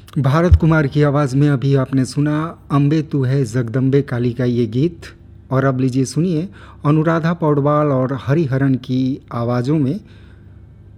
भारत कुमार की आवाज़ में अभी आपने सुना अम्बे तू है जगदम्बे काली का ये गीत। और अब लीजिए सुनिए अनुराधा पौडवाल और हरिहरन की आवाज़ों में